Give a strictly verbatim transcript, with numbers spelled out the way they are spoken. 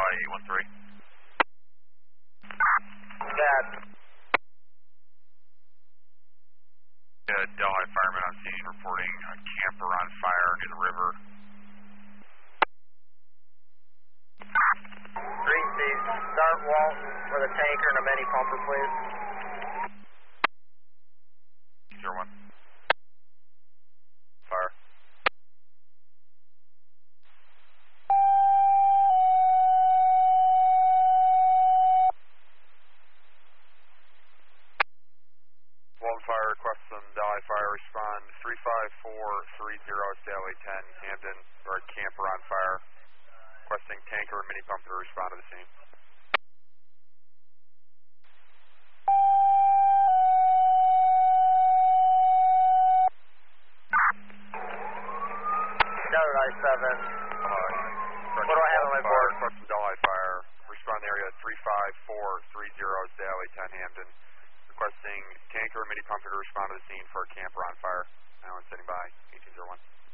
eight one three. That. Uh, Delhi fireman on scene reporting a camper on fire near the river. Green Steve, start Walton with a tanker and a mini pumper, please. Zero one. Fire. Walton Fire request from Delhi Fire respond three five four three zero Sally ten Hamden, or camper on fire. Requesting tanker and mini pumper to respond to the scene. Delhi I seven. Uh, what do I have on my board? Request from Delhi Fire. Respond area three five four three zero Sally ten Hamden. Requesting tanker and mini pumper to respond to the scene for a camper on fire. Now I'm sitting by eighteen oh one.